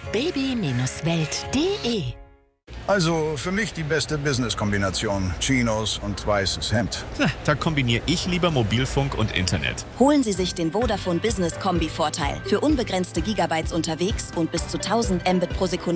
baby-welt.de. Also für mich die beste Business-Kombination. Chinos und weißes Hemd. Da kombiniere ich lieber Mobilfunk und Internet. Holen Sie sich den Vodafone Business Kombi-Vorteil. Für unbegrenzte Gigabytes unterwegs und bis zu 1000 Mbit pro Sekunde